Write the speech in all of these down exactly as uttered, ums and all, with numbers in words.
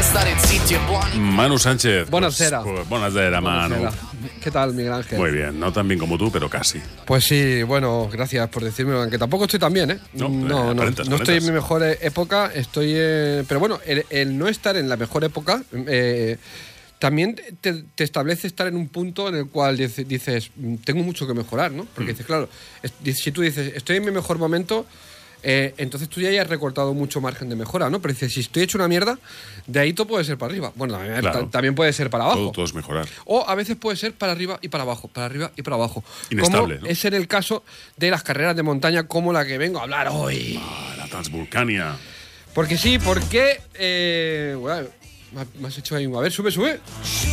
Manu Sánchez. Buonasera. Pues, buonasera, Manu. Buonasera. ¿Qué tal, Miguel Ángel? Muy bien, no tan bien como tú, pero casi. Pues sí, bueno, gracias por decirme, aunque tampoco estoy tan bien, ¿eh? No, no, eh, no, aparentas, no estoy en aparentas. mi mejor eh, época, estoy... Eh, pero bueno, el, el no estar en la mejor época eh, también te, te establece estar en un punto en el cual dices, dices, tengo mucho que mejorar, ¿no? Porque Mm. dices, claro, es- si tú dices, estoy en mi mejor momento... Eh, entonces tú ya has recortado mucho margen de mejora, ¿no? Pero dices, si estoy hecho una mierda, de ahí todo puede ser para arriba. Bueno, también, Claro. ta- también puede ser para abajo. Todo, todo es mejorar. O a veces puede ser para arriba y para abajo, para arriba y para abajo. Inestable, como ¿no? es en el caso de las carreras de montaña como la que vengo a hablar hoy. Ah, la Transvulcania. Porque sí, porque... Eh, bueno, me has- me has hecho ahí un... A ver, sube, sube.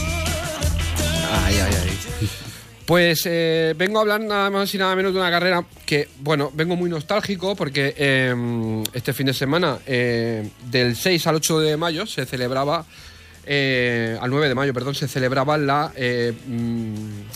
Ay, ay, ay. Pues eh, vengo a hablar nada más y nada menos de una carrera que, bueno, vengo muy nostálgico porque eh, este fin de semana, eh, del seis al ocho de mayo, se celebraba, eh, al nueve de mayo, perdón, se celebraba la eh, mm,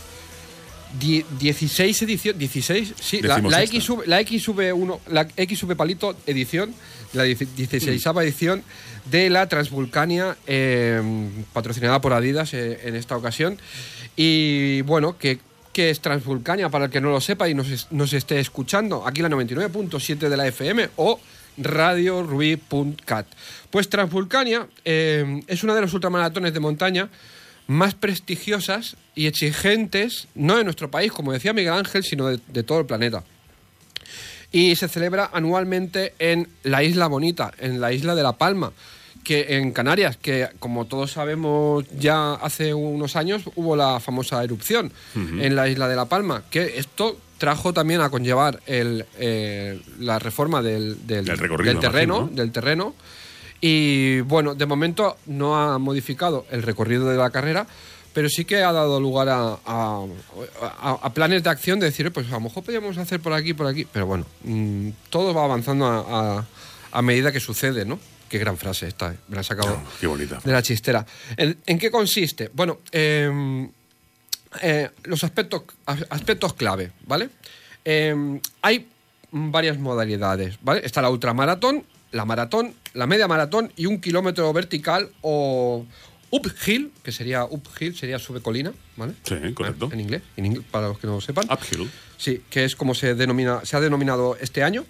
die- dieciséis edición, dieciséis, sí, la, la Decimosexta. X V, la X V uno, la X V Palito edición, la dieciséisava edición de la Transvulcania, eh, patrocinada por Adidas eh, en esta ocasión. Y bueno, ¿qué, qué es Transvulcania? Para el que no lo sepa y nos, es- nos esté escuchando, aquí la noventa y nueve punto siete de la F M o radio rubí punto cat. Pues Transvulcania eh, es una de los ultramaratones de montaña más prestigiosas y exigentes, no de nuestro país, como decía Miguel Ángel, sino de, de todo el planeta. Y se celebra anualmente en la Isla Bonita, en la isla de La Palma, que en Canarias, que como todos sabemos ya hace unos años hubo la famosa erupción en la isla de La Palma, que esto trajo también a conllevar el, eh, la reforma del, del, Del recorrido, del terreno, imagino, ¿no? del terreno. Y bueno, de momento no ha modificado el recorrido de la carrera, pero sí que ha dado lugar a, a- a- a planes de acción de decir, pues a lo mejor podríamos hacer por aquí, por aquí. Pero bueno, mm, todo va avanzando a, a- a medida que sucede, ¿no? Qué gran frase esta, ¿eh? Me la he sacado Oh, qué bonita. de la chistera. ¿En, en qué consiste? Bueno, eh, eh, los aspectos, as- aspectos clave, ¿vale? Eh, hay varias modalidades, ¿vale? Está la ultramaratón, la maratón, la media maratón y un kilómetro vertical o uphill, que sería uphill, sería sube colina, ¿vale? Sí, correcto. En inglés, en inglés, para los que no lo sepan. Uphill. Sí, que es como se denomina, se ha denominado este año.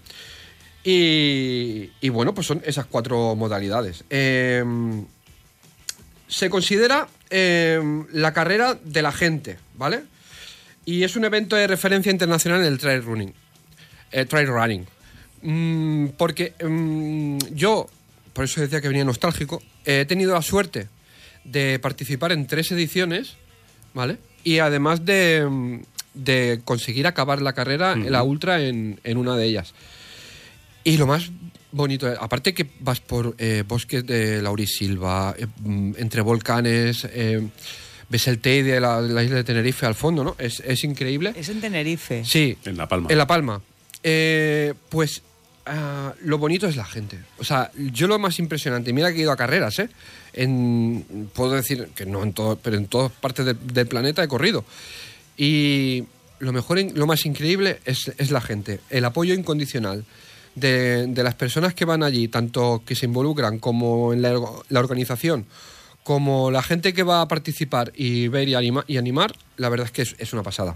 Y, y bueno, pues son esas cuatro modalidades. Eh, se considera eh, la carrera de la gente, ¿vale? Y es un evento de referencia internacional en el trail running. Eh, trail running. Mm, porque mm, yo, por eso decía que venía nostálgico, he tenido la suerte de participar en tres ediciones, ¿vale? Y además de, mm, de conseguir acabar la carrera, Ujú. la ultra, en, en una de ellas. Y lo más bonito, aparte que vas por eh, bosques de laurisilva, eh, mm, entre volcanes, eh, ves el Teide de la, la isla de Tenerife al fondo, ¿no? Es, es increíble. Es en Tenerife. Sí, En La Palma. en La Palma. Eh, pues ah, lo bonito es la gente. O sea, yo lo más impresionante, mira que he ido a carreras, ¿eh? En, puedo decir que no en todo, pero en todas partes de- del planeta he corrido. Y lo mejor, in- lo más increíble es, es la gente, el apoyo incondicional de, de las personas que van allí, tanto que se involucran como en la, orgo- la organización, como la gente que va a participar y ver y, anima- y animar, la verdad es que es, es una pasada.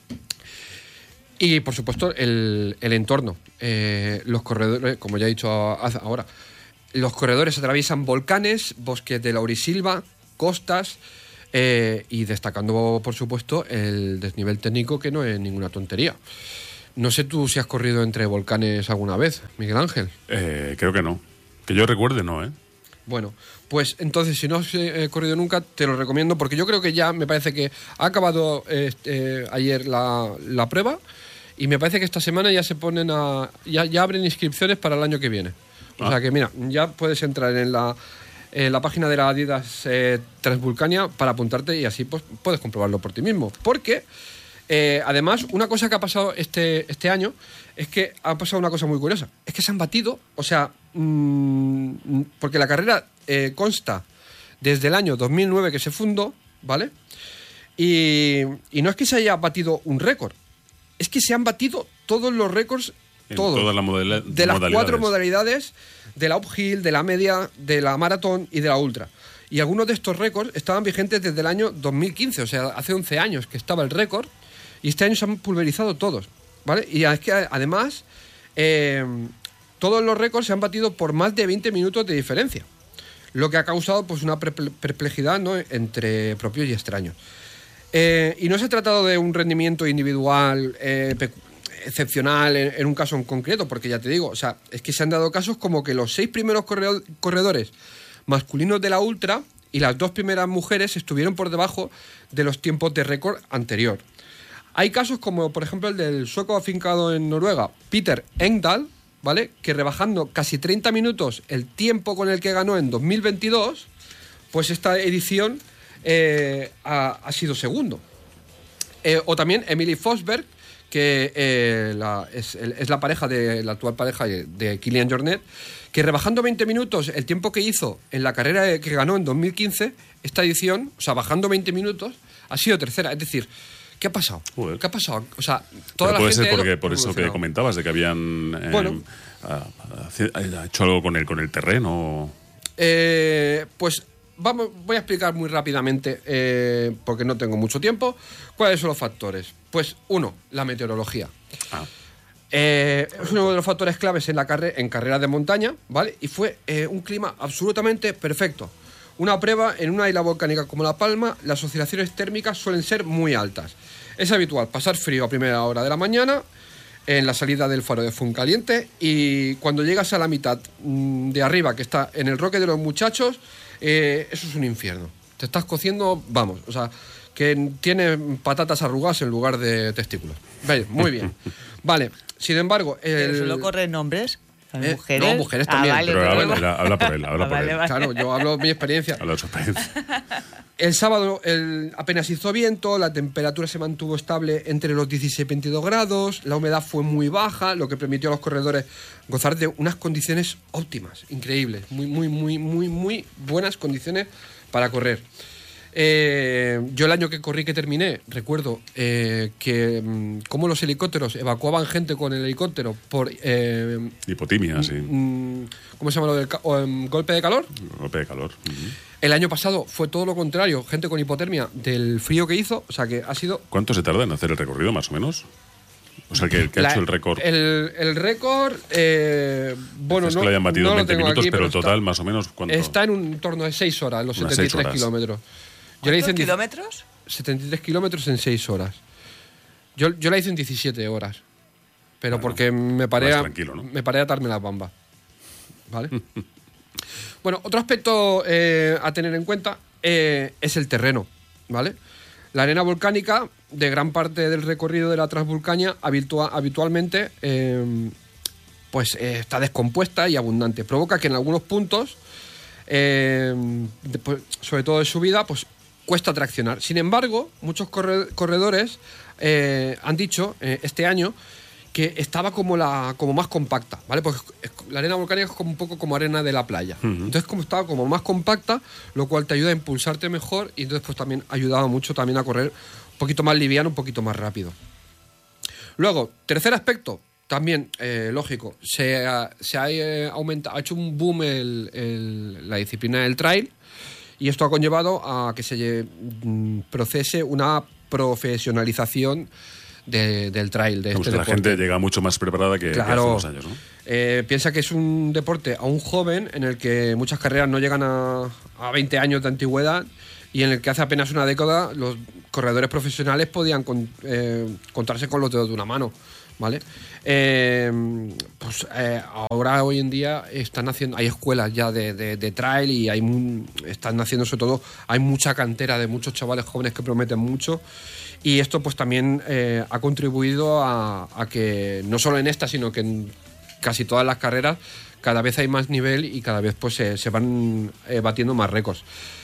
Y por supuesto el, el entorno. Eh, los corredores, como ya he dicho a- a- ahora, los corredores atraviesan volcanes, bosques de laurisilva, costas eh, y destacando por supuesto el desnivel técnico, que no es ninguna tontería. No sé tú si has corrido entre volcanes alguna vez, Miguel Ángel. Eh, creo que no. Que yo recuerde, no, ¿eh? Bueno, pues entonces si no has eh, corrido nunca, te lo recomiendo porque yo creo que ya me parece que ha acabado este, ayer la, la prueba y me parece que esta semana ya se ponen a... ya, ya abren inscripciones para el año que viene. O Ah. sea que mira, ya puedes entrar en la, en la página de la Adidas eh, Transvulcania para apuntarte y así pues puedes comprobarlo por ti mismo. Porque eh, además una cosa que ha pasado este, este año es que ha pasado una cosa muy curiosa. Es que se han batido, o sea, mmm, porque la carrera eh, consta desde el año dos mil nueve que se fundó, ¿vale? Y, y no es que se haya batido un récord, es que se han batido todos los récords, En todos, todas las modalidad- de las modalidades. cuatro modalidades de la uphill, de la media, de la maratón y de la ultra. Y algunos de estos récords estaban vigentes desde el año dos mil quince, o sea, hace once años que estaba el récord, y este año se han pulverizado todos, ¿vale? Y es que además, eh, todos los récords se han batido por más de veinte minutos de diferencia, lo que ha causado pues una perplejidad, ¿no?, entre propios y extraños. Eh, y no se ha tratado de un rendimiento individual eh, excepcional en, en un caso en concreto, porque ya te digo, o sea, es que se han dado casos como que los seis primeros corredor, corredores masculinos de la ultra y las dos primeras mujeres estuvieron por debajo de los tiempos de récord anterior. Hay casos como, por ejemplo, el del sueco afincado en Noruega, Peter Engdahl, ¿vale?, que rebajando casi treinta minutos el tiempo con el que ganó en dos mil veintidós, pues esta edición eh, ha, ha sido segundo. Eh, o también Emily Forsberg, que eh, la, es, es la pareja de la actual pareja de Kilian Jornet, que rebajando veinte minutos el tiempo que hizo en la carrera que ganó en dos mil quince, esta edición, o sea, bajando veinte minutos, ha sido tercera. Es decir, ¿qué ha pasado? Joder. ¿Qué ha pasado? O sea, toda Pero la puede gente ser porque lo- por eso que comentabas, de que habían eh, Bueno. ah, ah, hecho algo con el, con el terreno. Eh, pues vamos, voy a explicar muy rápidamente, eh, porque no tengo mucho tiempo, cuáles son los factores. Pues uno, la meteorología. Ah, Eh, es uno de los factores claves en la carre en carreras de montaña, ¿vale? Y fue eh, un clima absolutamente perfecto. Una prueba en una isla volcánica como La Palma, las oscilaciones térmicas suelen ser muy altas. Es habitual pasar frío a primera hora de la mañana, en la salida del faro de Funcaliente, y cuando llegas a la mitad mmm, de arriba, que está en el Roque de los Muchachos, eh, eso es un infierno. Te estás cociendo, vamos, o sea, que tienes patatas arrugadas en lugar de testículos. Vale, muy bien. Vale, sin embargo... El... ¿Pero solo corren hombres? Eh, ¿Mujeres? no, mujeres Ah, también. vale, pero pero habla, bueno. habla- habla por él, habla Ah, por vale, él. vale. Claro, yo hablo de mi experiencia. Habla de su experiencia. El sábado el, apenas hizo viento, la temperatura se mantuvo estable entre los dieciséis y veintidós grados, la humedad fue muy baja, lo que permitió a los corredores gozar de unas condiciones óptimas, increíbles, muy, muy, muy, muy, muy buenas condiciones para correr. Eh, yo el año que corrí, que terminé, recuerdo eh, que mm, cómo los helicópteros evacuaban gente con el helicóptero por... Eh, Hipotimia, sí. mm, ¿Cómo se llama lo del ca- o, em, golpe de calor? Golpe de calor. Ujú. El año pasado fue todo lo contrario, gente con hipotermia del frío que hizo, o sea que ha sido... ¿Cuánto se tarda en hacer el recorrido, más o menos? O sea, el que, el que la- ha hecho el récord. El, el récord, eh, bueno, es no, que lo hayan batido no en lo veinte tengo minutos, aquí, pero, está- total, más o menos, ¿cuánto? Está en un torno de seis horas, los Unas setenta y seis tres horas. kilómetros. Yo la hice en ¿Cuántos diez- kilómetros? setenta y tres kilómetros en seis horas. Yo, yo la hice en diecisiete horas. Pero Bueno, porque me paré, más a, tranquilo, ¿no? me paré a atarme las bambas. ¿Vale? Bueno, otro aspecto eh, a tener en cuenta eh, es el terreno. ¿Vale? La arena volcánica de gran parte del recorrido de la Transvulcania habitua- habitualmente eh, pues eh, está descompuesta y abundante. Provoca que en algunos puntos, eh, de- pues, sobre todo de subida, pues cuesta traccionar. Sin embargo, muchos corre- corredores eh, han dicho eh, este año que estaba como la como más compacta, ¿vale? Pues es- la arena volcánica es como un poco como arena de la playa. Entonces, como estaba como más compacta, lo cual te ayuda a impulsarte mejor, y entonces pues también ayudaba mucho también a correr un poquito más liviano, un poquito más rápido. Luego, tercer aspecto, también eh, lógico, se ha, se ha, eh, aumentado, ha hecho un boom el- el- la disciplina del trail, y esto ha conllevado a que se lle- mm, procese una profesionalización de- del trail, de Digamos este que la deporte. gente llega mucho más preparada que, que hace Claro. unos años, ¿no? Eh, piensa que es un deporte aún joven, en el que muchas carreras no llegan a, a veinte años de antigüedad, y en el que hace apenas una década los corredores profesionales podían con- eh, contarse con los dedos de una mano, ¿vale? Eh, pues eh, ahora, hoy en día, están haciendo, hay escuelas ya de, de- de trail, y hay mu- están haciendo, sobre todo, hay mucha cantera de muchos chavales jóvenes que prometen mucho. Y esto pues también eh, ha contribuido a, a que, no solo en esta, sino que en casi todas las carreras, cada vez hay más nivel, y cada vez pues se, se van eh, batiendo más récords.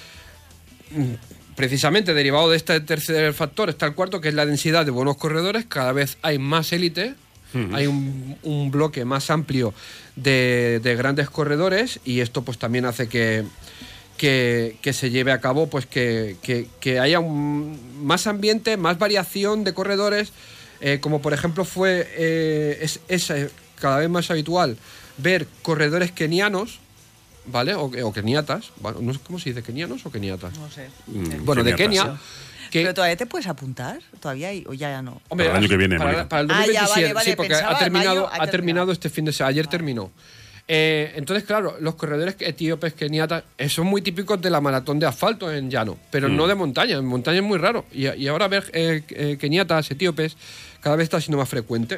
Mm, Precisamente derivado de este tercer factor está el cuarto, que es la densidad de buenos corredores. Cada vez hay más élite, hay un, un bloque más amplio de, de grandes corredores, y esto pues también hace que, que, que se lleve a cabo, pues que, que- que haya un- más ambiente, más variación de corredores, eh, como por ejemplo fue eh, es, es, eh, cada vez más habitual ver corredores kenianos, ¿vale? O, o keniatas, bueno, no sé cómo se dice, kenianos o keniatas. No sé. Mm, Bueno, de keniatas, Kenia. sí. Que, ¿Pero todavía te puedes apuntar? ¿Todavía hay, o ya, ya no? hombre, Para el año que viene, Para, Mónica. para el Ah, ya, dos mil veintisiete, vale, vale, sí, porque pensaba ha terminado, mayo, ha ha terminado terminado. este fin de semana. Ayer terminó. Eh, entonces, claro, los corredores etíopes, keniatas, eh, son muy típicos de la maratón de asfalto en llano, pero Mm. no de montaña. En montaña es muy raro. Y, y ahora ver eh, eh, keniatas, etíopes, cada vez está siendo más frecuente.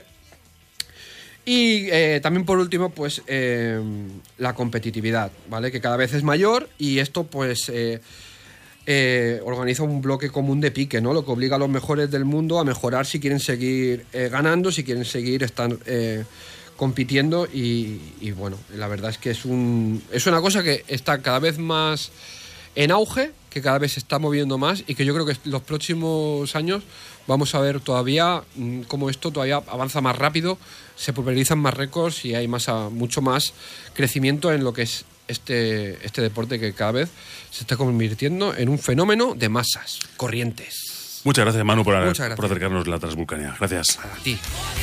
Y eh, también por último, pues eh, la competitividad, ¿vale? Que cada vez es mayor y esto, pues, eh, eh, organiza un bloque común de pique, ¿no? Lo que obliga a los mejores del mundo a mejorar si quieren seguir eh, ganando, si quieren seguir estar eh, compitiendo y, y, bueno, la verdad es que es un es una cosa que está cada vez más en auge, que cada vez se está moviendo más y que yo creo que en los próximos años vamos a ver todavía mm, cómo esto todavía avanza más rápido, se pulverizan más récords y hay más a- mucho más crecimiento en lo que es este, este deporte que cada vez se está convirtiendo en un fenómeno de masas, corrientes. Muchas gracias, Manu, por, Muchas gracias. por acercarnos la Transvulcania. Gracias. A ti.